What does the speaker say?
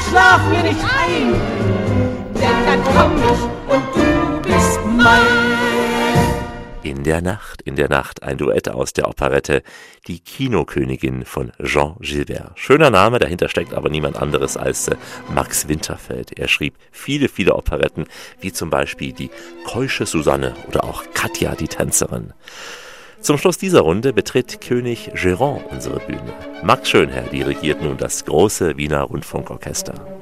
schlaf mir nicht ein, denn dann komm ich und du bist mein. In der Nacht, ein Duett aus der Operette Die Kinokönigin von Jean Gilbert. Schöner Name, dahinter steckt aber niemand anderes als Max Winterfeld. Er schrieb viele, viele Operetten, wie zum Beispiel die Keusche Susanne oder auch Katja die Tänzerin. Zum Schluss dieser Runde betritt König Gérant unsere Bühne. Max Schönherr dirigiert nun das große Wiener Rundfunkorchester.